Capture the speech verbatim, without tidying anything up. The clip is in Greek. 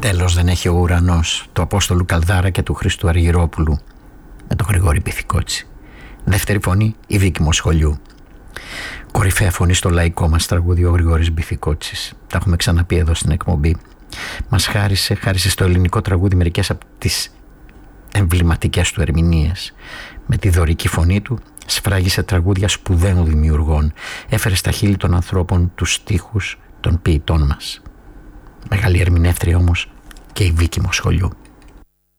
Τέλος δεν έχει ο ουρανός, του Απόστολου Καλδάρα και του Χρήστου Αργυρόπουλου με τον Γρηγόρη Πυθικότση. Δεύτερη φωνή, η Βίκη Μοσχολιού. Κορυφαία φωνή στο λαϊκό μας τραγούδι ο Γρηγόρης Πυθικότσης. Τα έχουμε ξαναπεί εδώ στην εκπομπή. Μας χάρισε, χάρισε στο ελληνικό τραγούδι μερικές από τις εμβληματικές του ερμηνείες. Με τη δωρική φωνή του σφράγισε τραγούδια σπουδαίων δημιουργών. Έφερε στα χείλη των ανθρώπων τους στίχους των ποιητών μας. Μεγάλη ερμηνεύτρια όμως και η Βίκη Μοσχολιού.